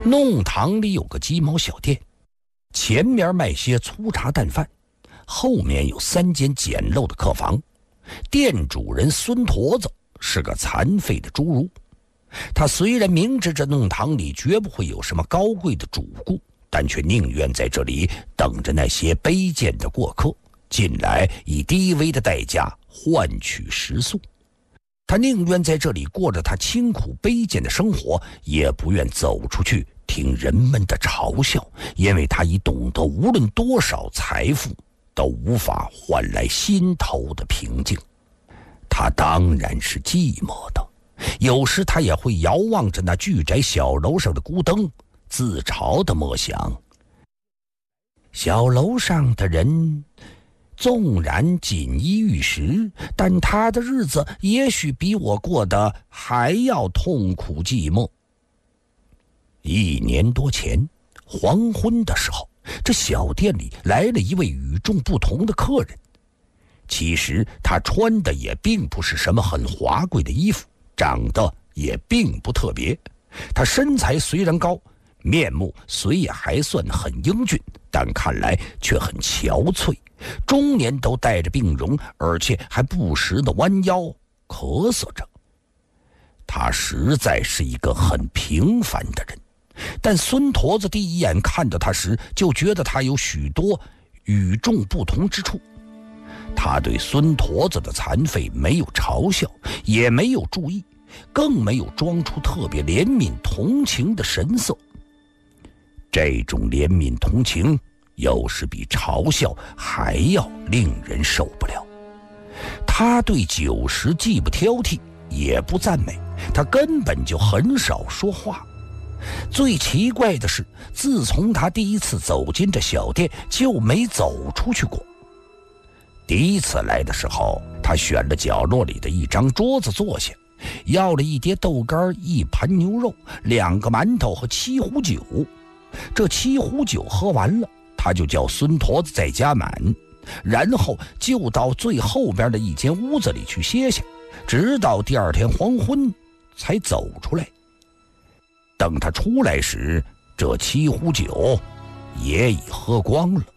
弄堂里有个鸡毛小店，前面卖些粗茶淡饭，后面有3间简陋的客房。店主人孙驼子是个残废的侏儒，他虽然明知这弄堂里绝不会有什么高贵的主顾，但却宁愿在这里等着那些卑贱的过客进来，以低微的代价换取食宿。他宁愿在这里过着他清苦卑贱的生活，也不愿走出去听人们的嘲笑，因为他已懂得无论多少财富都无法换来心头的平静。他当然是寂寞的，有时他也会遥望着那巨宅小楼上的孤灯，自嘲地默想：小楼上的人纵然锦衣玉食，但他的日子也许比我过得还要痛苦寂寞。1年多前，黄昏的时候，这小店里来了一位与众不同的客人。其实他穿的也并不是什么很华贵的衣服，长得也并不特别。他身材虽然高，面目虽也还算很英俊，但看来却很憔悴，中年都带着病容，而且还不时地弯腰咳嗽着。他实在是一个很平凡的人，但孙驼子第一眼看到他时，就觉得他有许多与众不同之处。他对孙驼子的残废没有嘲笑，也没有注意，更没有装出特别怜悯同情的神色。这种怜悯同情有时比嘲笑还要令人受不了。他对酒食既不挑剔，也不赞美，他根本就很少说话。最奇怪的是，自从他第一次走进这小店，就没走出去过。第一次来的时候，他选了角落里的一张桌子坐下，要了1碟豆干、1盘牛肉、2个馒头和7壶酒。这7壶酒喝完了，他就叫孙驼子再加满，然后就到最后边的一间屋子里去歇下，直到第2天黄昏才走出来。等他出来时，这7壶酒也已喝光了。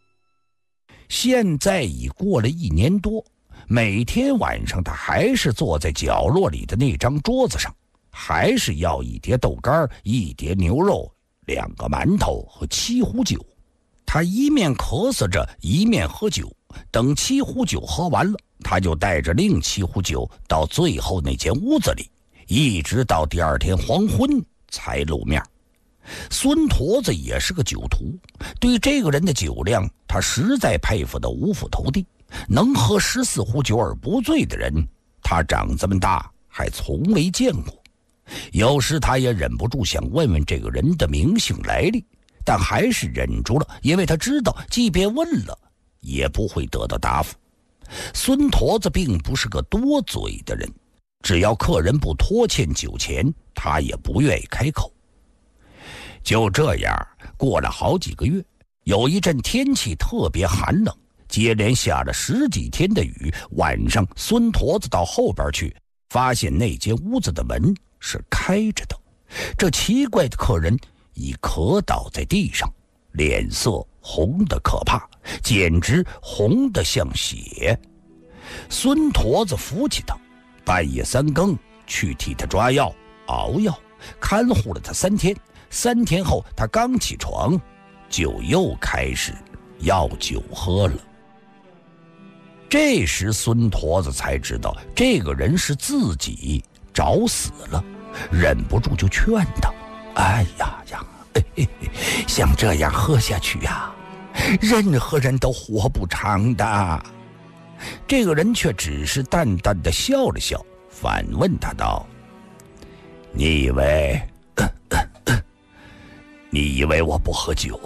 现在已过了1年多，每天晚上他还是坐在角落里的那张桌子上，还是要1碟豆干、1碟牛肉、2个馒头和7壶酒。他一面咳嗽着，一面喝酒。等7壶酒喝完了，他就带着另7壶酒到最后那间屋子里，一直到第2天黄昏才露面。孙驼子也是个酒徒，对这个人的酒量，他实在佩服得五体投地。能喝14壶酒而不醉的人，他长这么大还从未见过。有时他也忍不住想问问这个人的名姓来历，但还是忍住了，因为他知道即便问了也不会得到答复。孙驼子并不是个多嘴的人，只要客人不拖欠酒钱，他也不愿意开口。就这样过了好几个月，有一阵天气特别寒冷，接连下了10几天的雨。晚上孙驼子到后边去，发现那间屋子的门是开着的。这奇怪的客人已咳倒在地上，脸色红得可怕，简直红得像血。孙驼子扶起他，半夜3更去替他抓药熬药，看护了他3天。3天后，他刚起床，就又开始要酒喝了。这时孙驼子才知道这个人是自己找死了，忍不住就劝他：哎呀呀，像这样喝下去呀，任何人都活不长的。这个人却只是淡淡的笑了笑，反问他道：你以为我不喝酒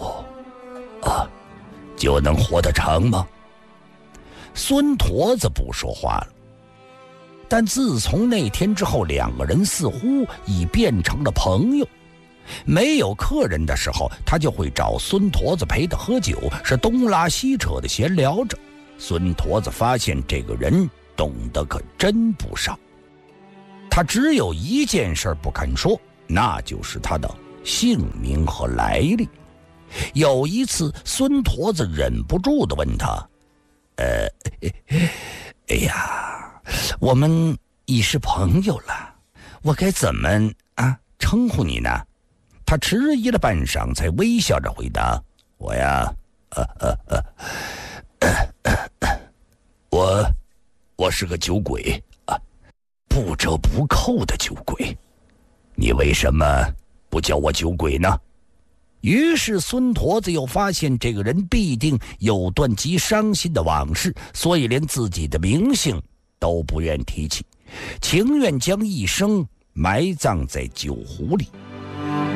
就能活得长吗？孙驼子不说话了。但自从那天之后，2个人似乎已变成了朋友。没有客人的时候，他就会找孙驼子陪他喝酒，是东拉西扯的闲聊着。孙驼子发现这个人懂得可真不少。他只有一件事不肯说，那就是他的姓名和来历。有一次，孙驼子忍不住地问他：“哎呀，我们已是朋友了，我该怎么称呼你呢？”他迟疑了半晌，才微笑着回答：“我呀，我是个酒鬼啊，不折不扣的酒鬼。你为什么不叫我酒鬼呢？”于是孙驼子又发现这个人必定有段极伤心的往事，所以连自己的名姓都不愿提起，情愿将一生埋葬在酒壶里。